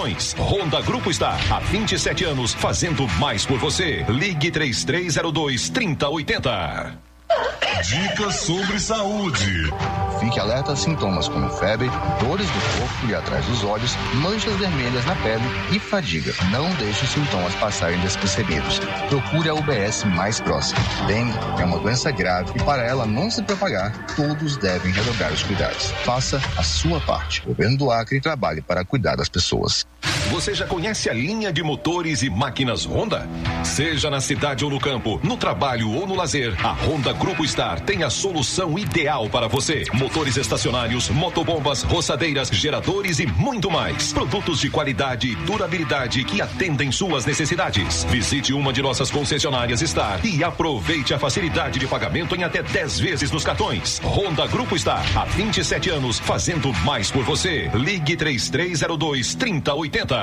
Honda Grupo Star, há 27 anos, fazendo mais por você. Ligue 3302-3080. Dicas sobre saúde. Fique alerta a sintomas como febre, dores do corpo e atrás dos olhos, manchas vermelhas na pele e fadiga. Não deixe os sintomas passarem despercebidos. Procure a UBS mais próxima. Dengue é uma doença grave e para ela não se propagar, todos devem redobrar os cuidados. Faça a sua parte. O governo do Acre trabalhe para cuidar das pessoas. Você já conhece a linha de motores e máquinas Honda? Seja na cidade ou no campo, no trabalho ou no lazer, a Honda Grupo Star tem a solução ideal para você. Motores estacionários, motobombas, roçadeiras, geradores e muito mais. Produtos de qualidade e durabilidade que atendem suas necessidades. Visite uma de nossas concessionárias Star e aproveite a facilidade de pagamento em até 10 vezes nos cartões. Honda Grupo Star, há 27 anos, fazendo mais por você. Ligue 3302-3080.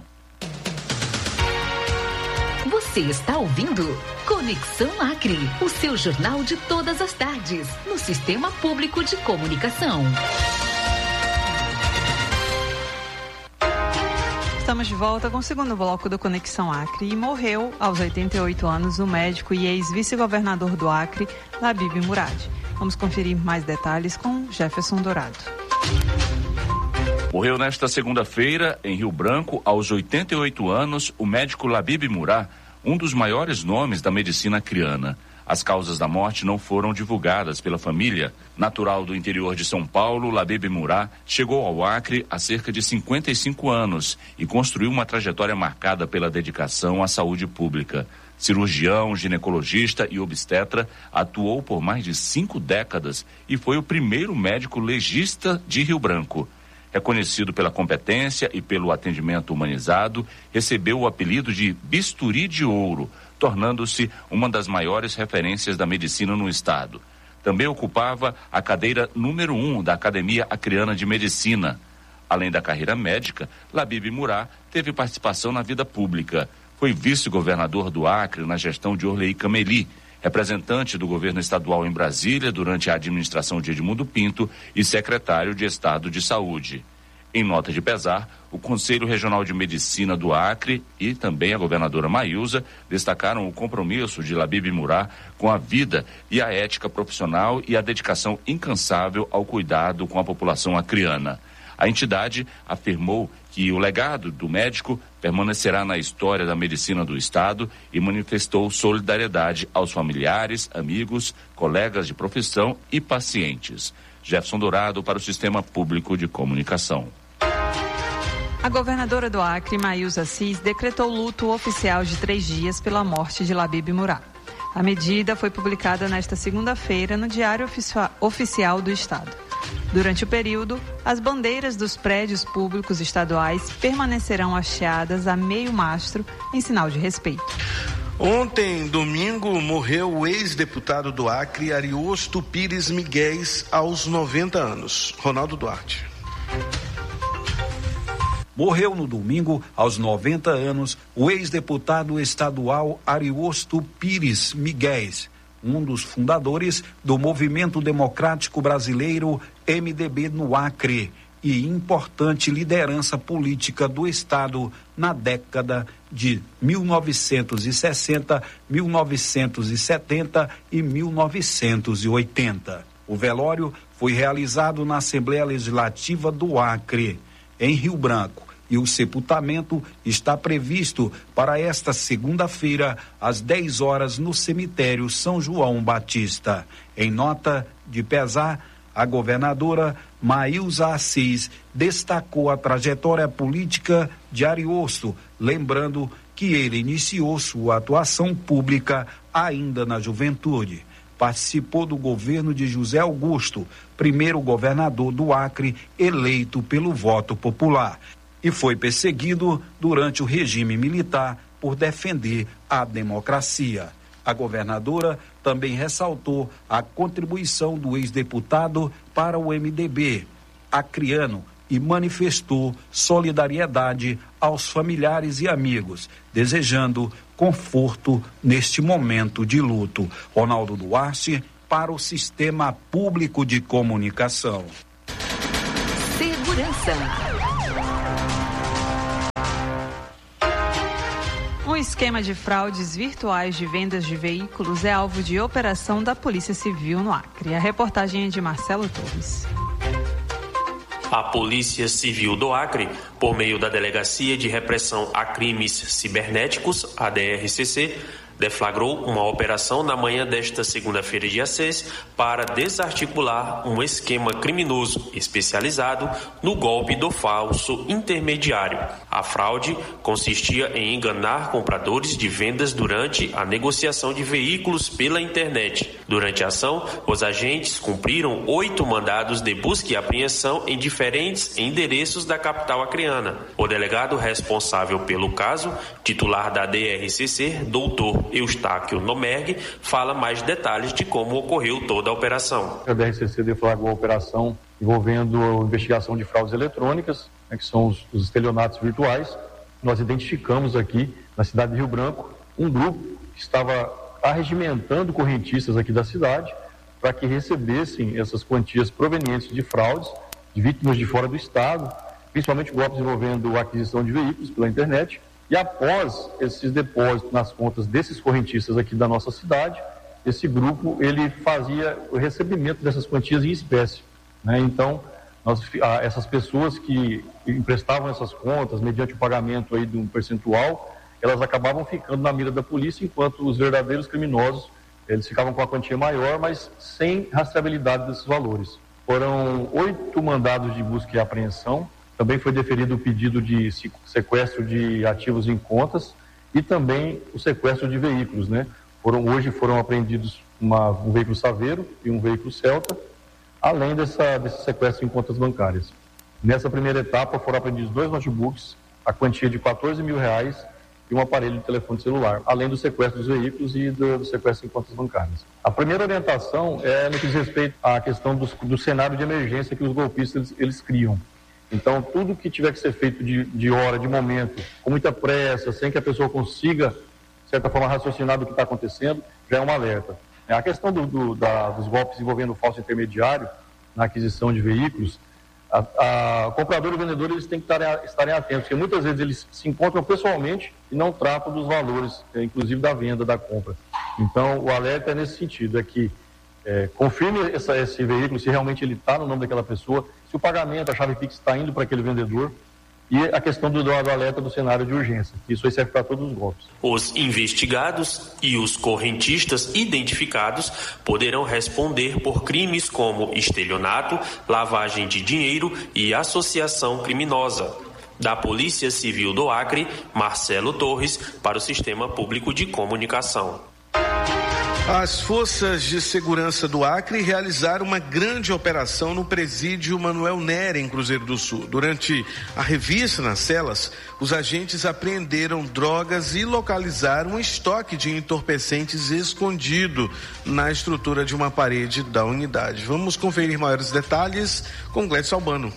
Você está ouvindo Conexão Acre, o seu jornal de todas as tardes, no Sistema Público de Comunicação. Estamos de volta com o segundo bloco do Conexão Acre e morreu aos 88 anos o médico e ex-vice-governador do Acre, Labib Murad. Vamos conferir mais detalhes com Jefferson Dourado. Morreu nesta segunda-feira, em Rio Branco, aos 88 anos, o médico Labib Murad, um dos maiores nomes da medicina acreana. As causas da morte não foram divulgadas pela família. Natural do interior de São Paulo, Labib Murad chegou ao Acre há cerca de 55 anos e construiu uma trajetória marcada pela dedicação à saúde pública. Cirurgião, ginecologista e obstetra, atuou por mais de 5 décadas e foi o primeiro médico legista de Rio Branco. Reconhecido pela competência e pelo atendimento humanizado, recebeu o apelido de Bisturi de Ouro, tornando-se uma das maiores referências da medicina no estado. Também ocupava a cadeira número 1 da Academia Acreana de Medicina. Além da carreira médica, Labib Murad teve participação na vida pública. Foi vice-governador do Acre na gestão de Orley Cameli, representante do governo estadual em Brasília durante a administração de Edmundo Pinto e secretário de Estado de Saúde. Em nota de pesar, o Conselho Regional de Medicina do Acre e também a governadora Maílza destacaram o compromisso de Labib Murad com a vida e a ética profissional e a dedicação incansável ao cuidado com a população acreana. A entidade afirmou que o legado do médico permanecerá na história da medicina do estado e manifestou solidariedade aos familiares, amigos, colegas de profissão e pacientes. Jefferson Dourado para o Sistema Público de Comunicação. A governadora do Acre, Maílza Assis, decretou luto oficial de 3 dias pela morte de Labib Murad. A medida foi publicada nesta segunda-feira no Diário Oficial do Estado. Durante o período, as bandeiras dos prédios públicos estaduais permanecerão hasteadas a meio mastro em sinal de respeito. Ontem, domingo, morreu o ex-deputado do Acre, Ariosto Pires Miguéis, aos 90 anos. Ronaldo Duarte. Morreu no domingo, aos 90 anos, o ex-deputado estadual Ariosto Pires Miguéis, um dos fundadores do Movimento Democrático Brasileiro, MDB, no Acre, e importante liderança política do Estado na década de 1960, 1970 e 1980. O velório foi realizado na Assembleia Legislativa do Acre, em Rio Branco, e o sepultamento está previsto para esta segunda-feira, às 10 horas, no cemitério São João Batista. Em nota de pesar, a governadora Maílza Assis destacou a trajetória política de Ariosto, lembrando que ele iniciou sua atuação pública ainda na juventude. Participou do governo de José Augusto, primeiro governador do Acre, eleito pelo voto popular, e foi perseguido durante o regime militar por defender a democracia. A governadora também ressaltou a contribuição do ex-deputado para o MDB acreano e manifestou solidariedade aos familiares e amigos, desejando conforto neste momento de luto. Ronaldo Duarte para o Sistema Público de Comunicação. Segurança. Um esquema de fraudes virtuais de vendas de veículos é alvo de operação da Polícia Civil no Acre. A reportagem é de Marcelo Torres. A Polícia Civil do Acre, por meio da Delegacia de Repressão a Crimes Cibernéticos, a DRCC, deflagrou uma operação na manhã desta segunda-feira, dia 6, para desarticular um esquema criminoso especializado no golpe do falso intermediário. A fraude consistia em enganar compradores de vendas durante a negociação de veículos pela internet. Durante a ação, os agentes cumpriram 8 mandados de busca e apreensão em diferentes endereços da capital acreana. O delegado responsável pelo caso, titular da DRCC, doutor Eustáquio Nomergue, fala mais detalhes de como ocorreu toda a operação. A DRCC deflagrou a operação envolvendo a investigação de fraudes eletrônicas, que são os estelionatos virtuais. Nós identificamos aqui, na cidade de Rio Branco, um grupo que estava arregimentando correntistas aqui da cidade para que recebessem essas quantias provenientes de fraudes, de vítimas de fora do estado, principalmente golpes envolvendo a aquisição de veículos pela internet. E após esses depósitos nas contas desses correntistas aqui da nossa cidade, esse grupo ele fazia o recebimento dessas quantias em espécie, né? Então, essas pessoas que emprestavam essas contas mediante o pagamento aí de um percentual, elas acabavam ficando na mira da polícia, enquanto os verdadeiros criminosos eles ficavam com a quantia maior, mas sem rastreabilidade desses valores. Foram 8 mandados de busca e apreensão. Também foi deferido o pedido de sequestro de ativos em contas e também o sequestro de veículos, né? Hoje foram apreendidos um veículo Saveiro e um veículo Celta, além desse sequestro em contas bancárias. Nessa primeira etapa foram apreendidos 2 notebooks, a quantia de R$14 mil e um aparelho de telefone celular, além do sequestro dos veículos e do sequestro em contas bancárias. A primeira orientação é no que diz respeito à questão do cenário de emergência que os golpistas eles criam. Então, tudo que tiver que ser feito de hora, de momento, com muita pressa, sem que a pessoa consiga, de certa forma, raciocinar do que está acontecendo, já é um alerta. A questão dos golpes envolvendo o falso intermediário na aquisição de veículos, o comprador e o vendedor eles têm que estarem atentos, porque muitas vezes eles se encontram pessoalmente e não tratam dos valores, inclusive da venda, da compra. Então, o alerta é nesse sentido, é que confirme esse veículo, se realmente ele está no nome daquela pessoa, se o pagamento, a chave Pix está indo para aquele vendedor, e a questão do alerta do cenário de urgência, que isso aí serve para todos os golpes. Os investigados e os correntistas identificados poderão responder por crimes como estelionato, lavagem de dinheiro e associação criminosa. Da Polícia Civil do Acre, Marcelo Torres, para o Sistema Público de Comunicação. As forças de segurança do Acre realizaram uma grande operação no presídio Manuel Nery, em Cruzeiro do Sul. Durante a revista nas celas, os agentes apreenderam drogas e localizaram um estoque de entorpecentes escondido na estrutura de uma parede da unidade. Vamos conferir maiores detalhes com Gledson Albano.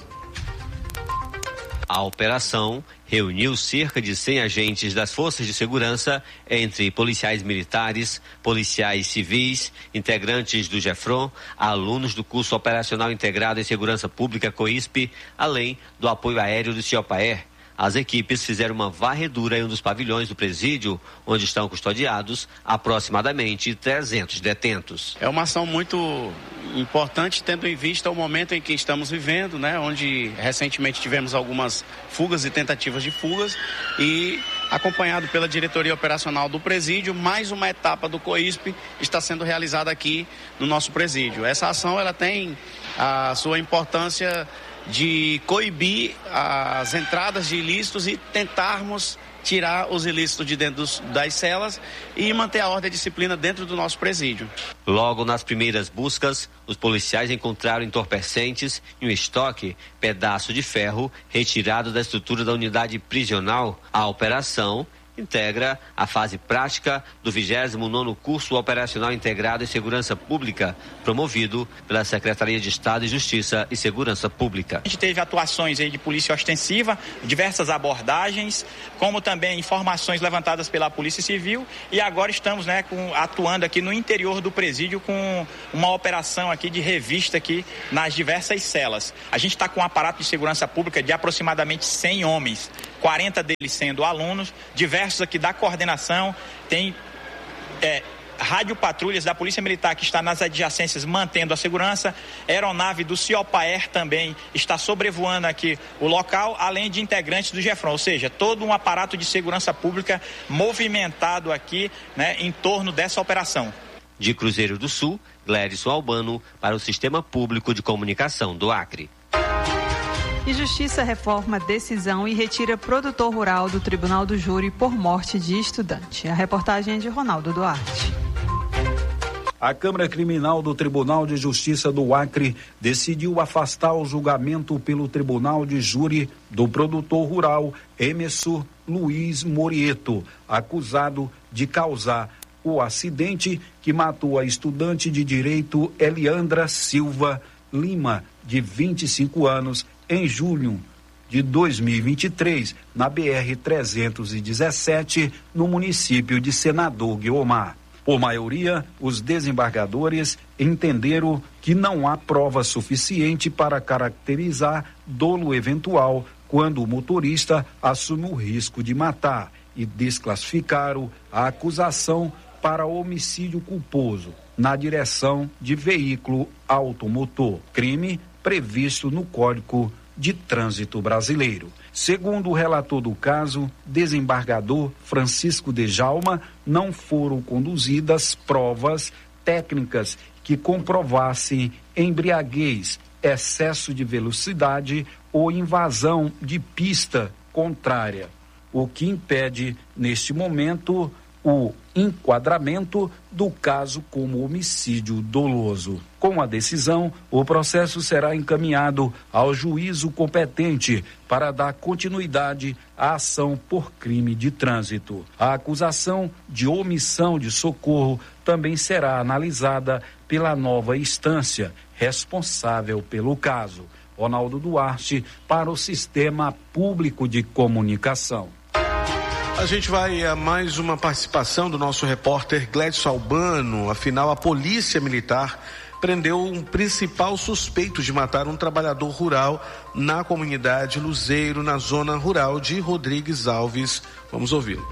A operação reuniu cerca de 100 agentes das forças de segurança, entre policiais militares, policiais civis, integrantes do GEFRON, alunos do curso operacional integrado em segurança pública COISP, além do apoio aéreo do CIOPAER. As equipes fizeram uma varredura em um dos pavilhões do presídio, onde estão custodiados aproximadamente 300 detentos. É uma ação muito importante, tendo em vista o momento em que estamos vivendo, né? Onde recentemente tivemos algumas fugas e tentativas de fugas, e acompanhado pela diretoria operacional do presídio, mais uma etapa do COISP está sendo realizada aqui no nosso presídio. Essa ação ela tem a sua importância de coibir as entradas de ilícitos e tentarmos tirar os ilícitos de dentro das celas e manter a ordem e a disciplina dentro do nosso presídio. Logo nas primeiras buscas, os policiais encontraram entorpecentes e um estoque, pedaço de ferro, retirado da estrutura da unidade prisional. A operação integra a fase prática do 29º Curso Operacional Integrado em Segurança Pública, promovido pela Secretaria de Estado de Justiça e Segurança Pública. A gente teve atuações aí de polícia ostensiva, diversas abordagens, como também informações levantadas pela Polícia Civil, e agora estamos, atuando aqui no interior do presídio com uma operação aqui de revista aqui nas diversas celas. A gente está com um aparato de segurança pública de aproximadamente 100 homens, 40 deles sendo alunos, diversos aqui da coordenação, tem radiopatrulhas da Polícia Militar que está nas adjacências mantendo a segurança, a aeronave do Ciopaer também está sobrevoando aqui o local, além de integrantes do GEFRON, ou seja, todo um aparato de segurança pública movimentado aqui, né, em torno dessa operação. De Cruzeiro do Sul, Glédson Albano para o Sistema Público de Comunicação do Acre. E Justiça reforma decisão e retira produtor rural do Tribunal do Júri por morte de estudante. A reportagem é de Ronaldo Duarte. A Câmara Criminal do Tribunal de Justiça do Acre decidiu afastar o julgamento pelo Tribunal de Júri do produtor rural Emerson Luiz Morieto, acusado de causar o acidente que matou a estudante de direito Eliandra Silva Lima, de 25 anos, em junho de 2023, na BR-317, no município de Senador Guiomar. Por maioria, os desembargadores entenderam que não há prova suficiente para caracterizar dolo eventual quando o motorista assume o risco de matar e desclassificaram a acusação para homicídio culposo na direção de veículo automotor, crime previsto no Código de Trânsito Brasileiro. Segundo o relator do caso, desembargador Francisco de Jalma, não foram conduzidas provas técnicas que comprovassem embriaguez, excesso de velocidade ou invasão de pista contrária, o que impede, neste momento, o enquadramento do caso como homicídio doloso. Com a decisão, o processo será encaminhado ao juízo competente para dar continuidade à ação por crime de trânsito. A acusação de omissão de socorro também será analisada pela nova instância responsável pelo caso. Ronaldo Duarte para o Sistema Público de Comunicação. A gente vai a mais uma participação do nosso repórter Glédson Albano. Afinal, a Polícia Militar prendeu um principal suspeito de matar um trabalhador rural na comunidade Luzeiro, na zona rural de Rodrigues Alves. Vamos ouvi-lo.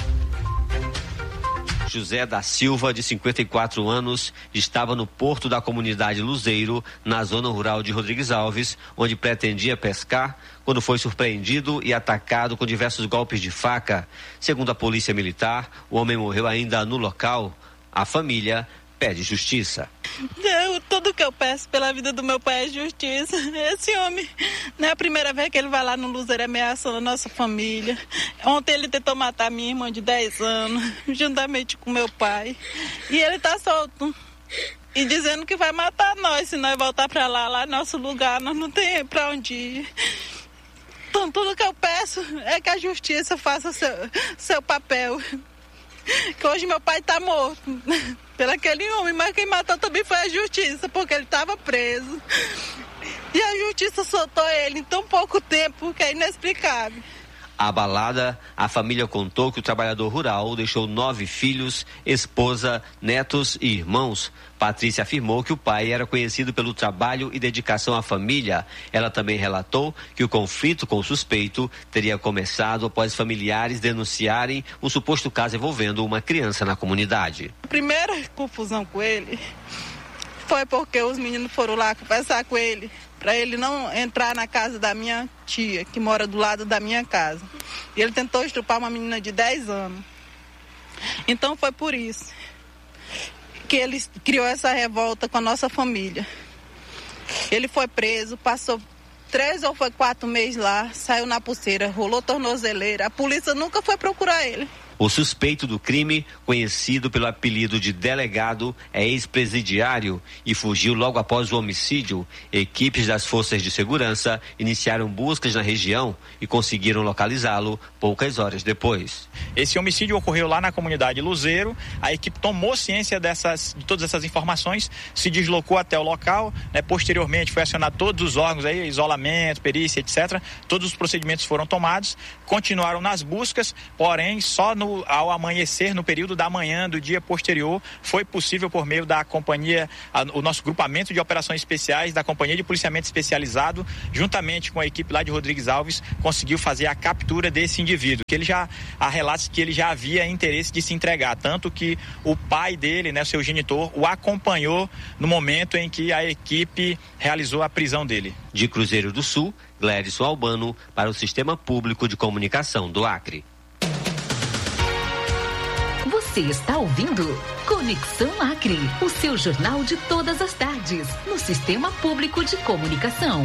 José da Silva, de 54 anos, estava no porto da comunidade Luzeiro, na zona rural de Rodrigues Alves, onde pretendia pescar, quando foi surpreendido e atacado com diversos golpes de faca. Segundo a Polícia Militar, o homem morreu ainda no local. A família pede justiça. Tudo que eu peço pela vida do meu pai é justiça. Esse homem, não é a primeira vez que ele vai lá no Luzeiro ameaçando a nossa família. Ontem ele tentou matar minha irmã de 10 anos, juntamente com meu pai. E ele tá solto. E dizendo que vai matar nós, se nós voltar pra lá é nosso lugar, nós não tem pra onde ir. Então tudo que eu peço é que a justiça faça seu papel. Que hoje meu pai tá morto pelo aquele homem, mas quem matou também foi a justiça, porque ele estava preso. E a justiça soltou ele em tão pouco tempo que é inexplicável. Abalada, a família contou que o trabalhador rural deixou 9 filhos, esposa, netos e irmãos. Patrícia afirmou que o pai era conhecido pelo trabalho e dedicação à família. Ela também relatou que o conflito com o suspeito teria começado após familiares denunciarem um suposto caso envolvendo uma criança na comunidade. A primeira confusão com ele foi porque os meninos foram lá conversar com ele, para ele não entrar na casa da minha tia, que mora do lado da minha casa. E ele tentou estrupar uma menina de 10 anos. Então foi por isso que ele criou essa revolta com a nossa família. Ele foi preso, passou 3 ou 4 meses lá, saiu na pulseira, rolou tornozeleira. A polícia nunca foi procurar ele. O suspeito do crime, conhecido pelo apelido de delegado, é ex-presidiário e fugiu logo após o homicídio. Equipes das forças de segurança iniciaram buscas na região e conseguiram localizá-lo poucas horas depois. Esse homicídio ocorreu lá na comunidade Luzeiro. A equipe tomou ciência de todas essas informações, se deslocou até o local, né? Posteriormente foi acionado todos os órgãos, aí, isolamento, perícia, etc. Todos os procedimentos foram tomados, continuaram nas buscas, porém só no ao amanhecer, no período da manhã do dia posterior, foi possível, por meio da companhia, o nosso grupamento de operações especiais da Companhia de Policiamento Especializado, juntamente com a equipe lá de Rodrigues Alves, conseguiu fazer a captura desse indivíduo, que há relatos que ele já havia interesse de se entregar, tanto que o pai dele, né, seu genitor, o acompanhou no momento em que a equipe realizou a prisão dele. De Cruzeiro do Sul, Glédson Albano, para o Sistema Público de Comunicação do Acre. Você está ouvindo Conexão Acre, o seu jornal de todas as tardes, no Sistema Público de Comunicação.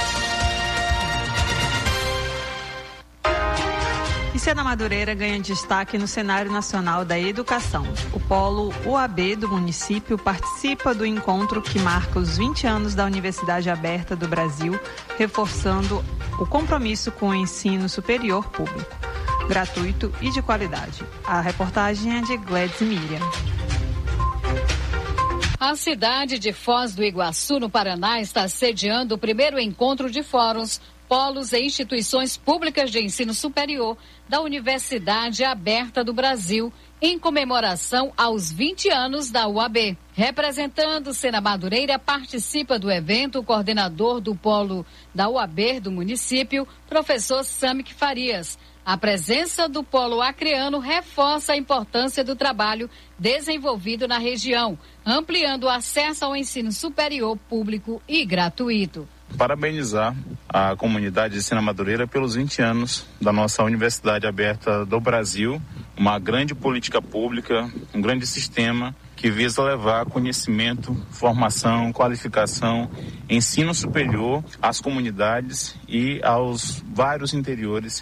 E Sena Madureira ganha destaque no cenário nacional da educação. O polo UAB do município participa do encontro que marca os 20 anos da Universidade Aberta do Brasil, reforçando o compromisso com o ensino superior público, gratuito e de qualidade. A reportagem é de Gladys Miriam. A cidade de Foz do Iguaçu, no Paraná, está sediando o primeiro encontro de fóruns, polos e instituições públicas de ensino superior da Universidade Aberta do Brasil, em comemoração aos 20 anos da UAB. Representando Sena Madureira, participa do evento o coordenador do polo da UAB do município, professor Samik Farias. A presença do polo acreano reforça a importância do trabalho desenvolvido na região, ampliando o acesso ao ensino superior público e gratuito. Parabenizar a comunidade de Sena Madureira pelos 20 anos da nossa Universidade Aberta do Brasil, uma grande política pública, um grande sistema que visa levar conhecimento, formação, qualificação, ensino superior às comunidades e aos vários interiores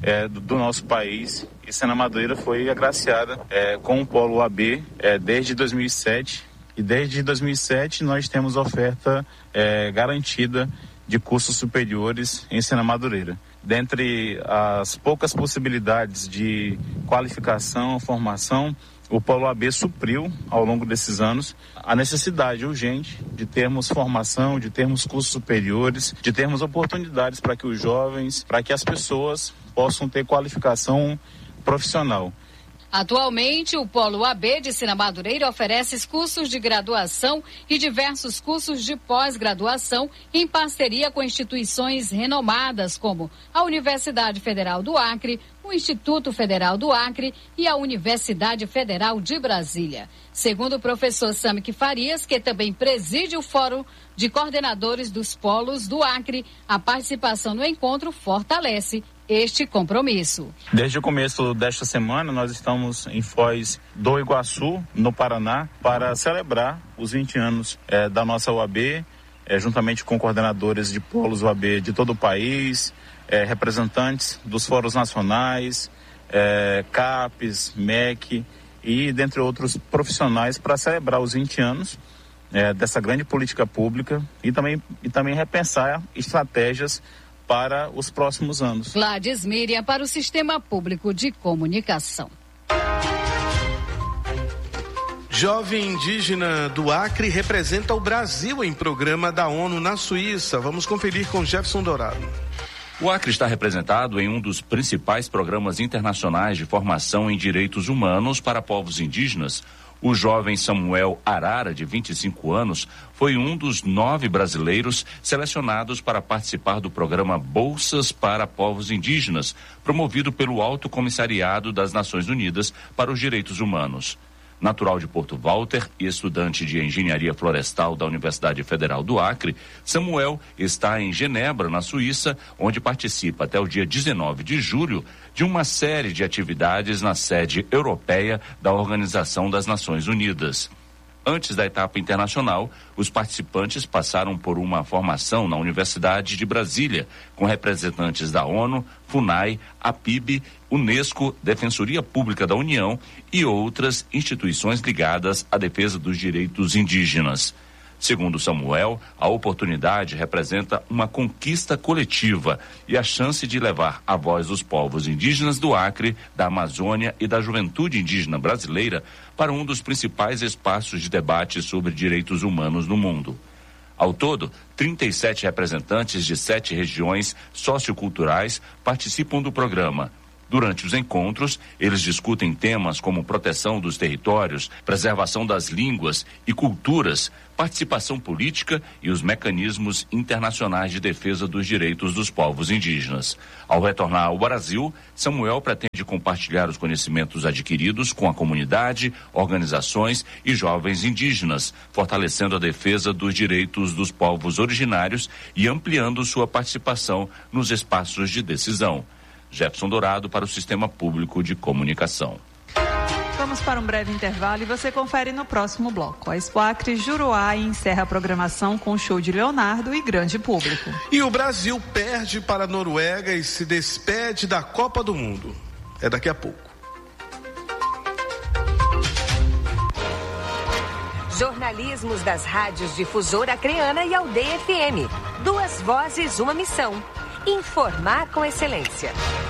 do nosso país. E Sena Madureira foi agraciada com o Polo UAB desde 2007. E desde 2007 nós temos oferta garantida de cursos superiores em Sena Madureira. Dentre as poucas possibilidades de qualificação, formação, o Polo AB supriu, ao longo desses anos, a necessidade urgente de termos formação, de termos cursos superiores, de termos oportunidades para que os jovens, para que as pessoas possam ter qualificação profissional. Atualmente, o Polo AB de Sena Madureira oferece cursos de graduação e diversos cursos de pós-graduação em parceria com instituições renomadas como a Universidade Federal do Acre, o Instituto Federal do Acre e a Universidade Federal de Brasília. Segundo o professor Samik Farias, que também preside o Fórum de Coordenadores dos Polos do Acre, a participação no encontro fortalece este compromisso. Desde o começo desta semana, nós estamos em Foz do Iguaçu, no Paraná, para celebrar os 20 anos da nossa UAB, juntamente com coordenadores de polos UAB de todo o país, representantes dos fóruns nacionais, CAPES, MEC e dentre outros profissionais, para celebrar os 20 anos dessa grande política pública e também repensar estratégias para os próximos anos. Gladys Miriam para o Sistema Público de Comunicação. Jovem indígena do Acre representa o Brasil em programa da ONU na Suíça. Vamos conferir com Jefferson Dourado. O Acre está representado em um dos principais programas internacionais de formação em direitos humanos para povos indígenas. O jovem Samuel Arara, de 25 anos, foi um dos 9 brasileiros selecionados para participar do programa Bolsas para Povos Indígenas, promovido pelo Alto Comissariado das Nações Unidas para os Direitos Humanos. Natural de Porto Walter e estudante de Engenharia Florestal da Universidade Federal do Acre, Samuel está em Genebra, na Suíça, onde participa até o dia 19 de julho de uma série de atividades na sede europeia da Organização das Nações Unidas. Antes da etapa internacional, os participantes passaram por uma formação na Universidade de Brasília, com representantes da ONU, FUNAI, APIB, Unesco, Defensoria Pública da União e outras instituições ligadas à defesa dos direitos indígenas. Segundo Samuel, a oportunidade representa uma conquista coletiva e a chance de levar a voz dos povos indígenas do Acre, da Amazônia e da juventude indígena brasileira para um dos principais espaços de debate sobre direitos humanos no mundo. Ao todo, 37 representantes de 7 regiões socioculturais participam do programa. Durante os encontros, eles discutem temas como proteção dos territórios, preservação das línguas e culturas, participação política e os mecanismos internacionais de defesa dos direitos dos povos indígenas. Ao retornar ao Brasil, Samuel pretende compartilhar os conhecimentos adquiridos com a comunidade, organizações e jovens indígenas, fortalecendo a defesa dos direitos dos povos originários e ampliando sua participação nos espaços de decisão. Jefferson Dourado para o Sistema Público de Comunicação. Vamos para um breve intervalo e você confere no próximo bloco. A Expo Acre Juruá encerra a programação com show de Leonardo e grande público. E o Brasil perde para a Noruega e se despede da Copa do Mundo. É daqui a pouco. Jornalismos das rádios Difusora Acreana e Aldeia FM. 2 vozes, uma missão. Informar com excelência.